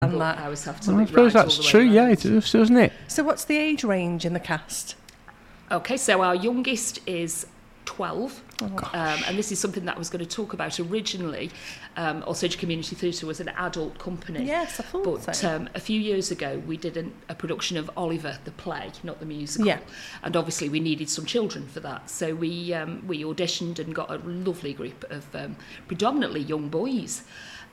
And But that. I always have to I look suppose right that's all the true, way yeah, round. it is, doesn't it? So what's the age range in the cast? Okay, so our youngest is 12. Oh, And this is something that I was going to talk about originally. Alsager Community Theatre was an adult company. Yes, I thought But so. a few years ago, we did a production of Oliver, the play, not the musical. Yeah. And obviously, we needed some children for that. So we auditioned and got a lovely group of predominantly young boys.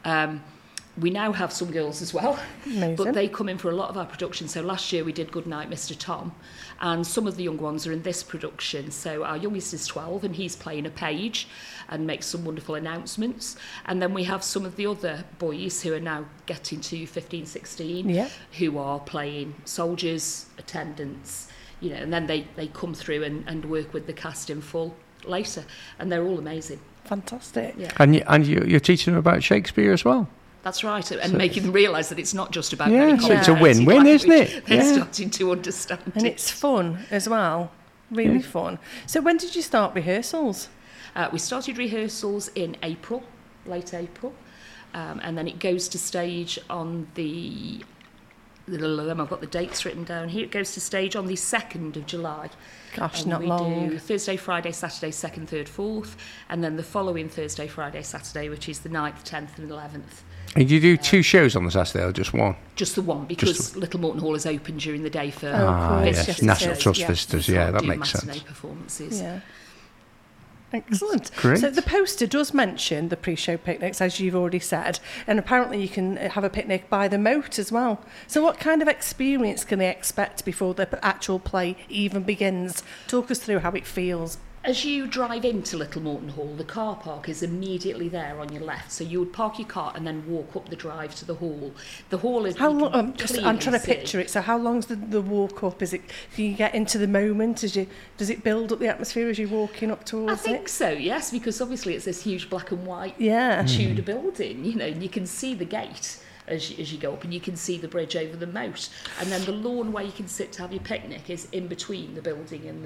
We now have some girls as well, Amazing. but they come in for a lot of our productions. So last year we did Goodnight Mr. Tom, and some of the young ones are in this production. So our youngest is 12 and he's playing a page and makes some wonderful announcements. And then we have some of the other boys who are now getting to 15, 16, Yeah. who are playing soldiers, attendants, you know, and then they come through and work with the cast in full later. And they're all amazing. Fantastic. Yeah. And you're teaching them about Shakespeare as well. That's right, and making them realise that it's not just about Yeah, any so it's a complicated win-win, language. isn't it? They're Yeah. starting to understand And it. it's fun as well. Really fun. So when did you start rehearsals? We started rehearsals in April, late April, and then it goes to stage on the... I've got the dates written down here. It goes to stage on the 2nd of July. Gosh, And not we long. do Thursday, Friday, Saturday, 2nd, 3rd, 4th, and then the following Thursday, Friday, Saturday, which is the 9th, 10th and 11th. And you do two shows on the Saturday or just one? Just the one, because Little Morton Hall is open during the day for Oh, of course, yes. yes, National yes, Trust yes. visitors, So yeah, I that do makes matinee sense. performances. Yeah. Excellent. Great. So the poster does mention the pre-show picnics, as you've already said, and apparently you can have a picnic by the moat as well. So what kind of experience can they expect before the actual play even begins? Talk us through how it feels. As you drive into Little Morton Hall, the car park is immediately there on your left. So you would park your car and then walk up the drive to the hall. The hall is... How you long? can I'm clearly trying to see. picture it. So how long's the walk up? Is it? Can you get into the moment? Does it build up the atmosphere as you're walking up I towards think it? so, yes, because obviously it's this huge black and white Yeah. Tudor building. You know, you can see the gate as you go up, and you can see the bridge over the moat. And then the lawn where you can sit to have your picnic is in between the building and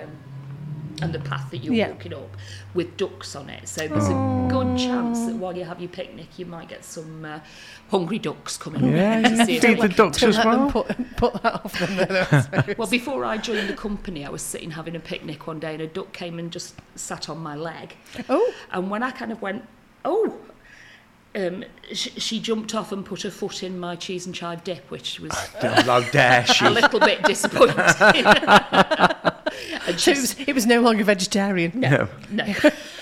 the path that you're Yeah. walking up, with ducks on it. So there's a good chance that while you have your picnic, you might get some hungry ducks coming Yeah, up to you see feed the it. ducks Don't as let them well. put that off them then, I suppose. Well, before I joined the company, I was sitting having a picnic one day, and a duck came and just sat on my leg. Oh, And when I kind of went, oh, she jumped off and put her foot in my cheese and chive dip, which was How dare she? a little bit disappointing. And so she's, it was no longer vegetarian. no. No,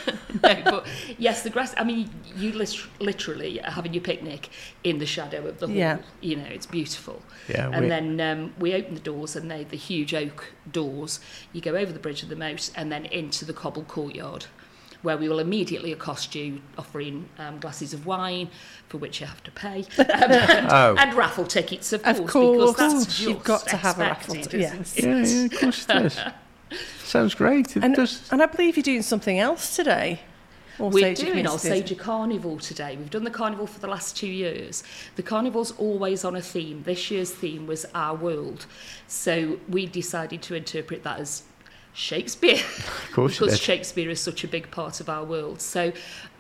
but yes, the grass, I mean, you literally are having your picnic in the shadow of the hall. Yeah. You know, it's beautiful. Yeah, And then we open the doors, and they're the huge oak doors. You go over the bridge of the moat and then into the cobbled courtyard, where we will immediately accost you, offering glasses of wine, for which you have to pay, and raffle tickets, of course, because that's just you've got to have a raffle expected, ticket. isn't Yes. it? Yeah, of course it is. Sounds great. It And, does. and I believe you're doing something else today. We're Alsager doing Community Theatre. Alsager Carnival today. We've done the carnival for the last 2 years. The carnival's always on a theme. This year's theme was Our World. So we decided to interpret that as Shakespeare. Of course you Because did. Shakespeare is such a big part of our world. So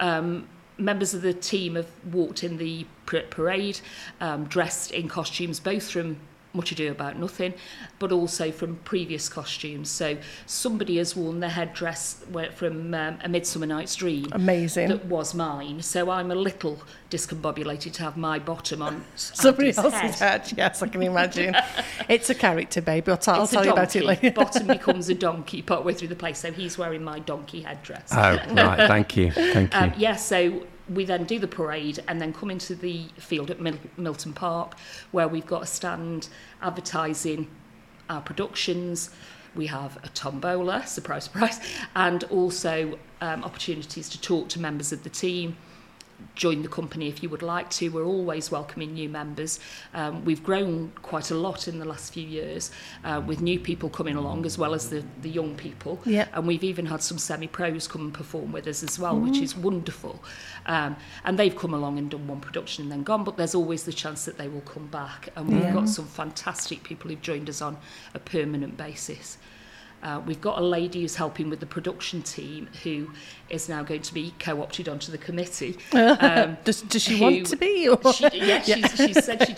members of the team have walked in the parade, dressed in costumes, both from Much Ado About Nothing, but also from previous costumes. So somebody has worn the headdress from A Midsummer Night's Dream. Amazing. That was mine. So I'm a little discombobulated to have my bottom on Somebody Andy's else's head. Yes, I can imagine. It's a character, babe. I'll It's tell a you about it donkey. later. Bottom becomes a donkey partway through the play, so he's wearing my donkey headdress. Oh, right. Thank you. Thank you. Yeah, so we then do the parade and then come into the field at Milton Park, where we've got a stand advertising our productions. We have a tombola, surprise, surprise, and also opportunities to talk to members of the team. Join the company if you would like to. We're always welcoming new members. We've grown quite a lot in the last few years with new people coming along as well as the young people. Yeah. And we've even had some semi-pros come and perform with us as well, which is wonderful. And they've come along and done one production and then gone, but there's always the chance that they will come back. And we've got some fantastic people who've joined us on a permanent basis. We've got a lady who's helping with the production team who is now going to be co-opted onto the committee. Does she want to be? Or? She said she